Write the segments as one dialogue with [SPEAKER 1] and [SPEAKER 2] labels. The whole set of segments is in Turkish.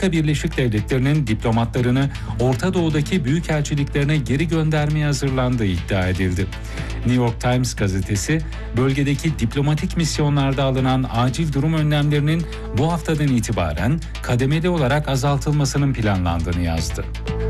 [SPEAKER 1] Amerika Birleşik Devletleri'nin diplomatlarını Orta Doğu'daki büyükelçiliklerine geri göndermeye hazırlandığı iddia edildi. New York Times gazetesi, bölgedeki diplomatik misyonlarda alınan acil durum önlemlerinin bu haftadan itibaren kademeli olarak azaltılmasının planlandığını yazdı.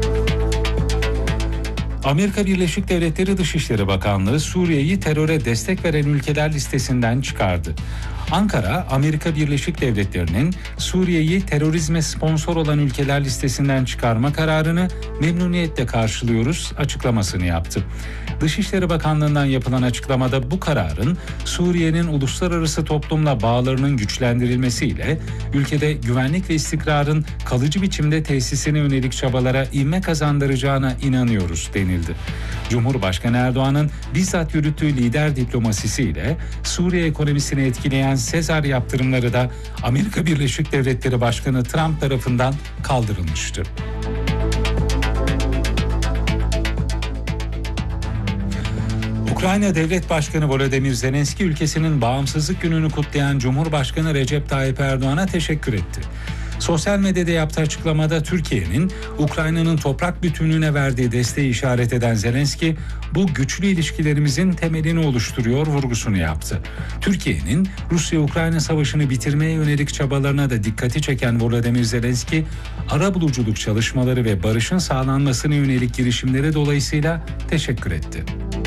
[SPEAKER 1] Amerika Birleşik Devletleri Dışişleri Bakanlığı Suriye'yi teröre destek veren ülkeler listesinden çıkardı. Ankara, Amerika Birleşik Devletleri'nin Suriye'yi terörizme sponsor olan ülkeler listesinden çıkarma kararını memnuniyetle karşılıyoruz açıklamasını yaptı. Dışişleri Bakanlığı'ndan yapılan açıklamada bu kararın Suriye'nin uluslararası toplumla bağlarının güçlendirilmesiyle ülkede güvenlik ve istikrarın kalıcı biçimde tesisine yönelik çabalara ivme kazandıracağına inanıyoruz denildi. Cumhurbaşkanı Erdoğan'ın bizzat yürüttüğü lider diplomasisiyle Suriye ekonomisini etkileyen Sezar yaptırımları da Amerika Birleşik Devletleri Başkanı Trump tarafından kaldırılmıştı. Ukrayna Devlet Başkanı Volodymyr Zelenski ülkesinin bağımsızlık gününü kutlayan Cumhurbaşkanı Recep Tayyip Erdoğan'a teşekkür etti. Sosyal medyada yaptığı açıklamada Türkiye'nin Ukrayna'nın toprak bütünlüğüne verdiği desteği işaret eden Zelenski, bu güçlü ilişkilerimizin temelini oluşturuyor vurgusunu yaptı. Türkiye'nin Rusya-Ukrayna savaşını bitirmeye yönelik çabalarına da dikkati çeken Volodymyr Zelenski, arabuluculuk çalışmaları ve barışın sağlanmasına yönelik girişimleri dolayısıyla teşekkür etti.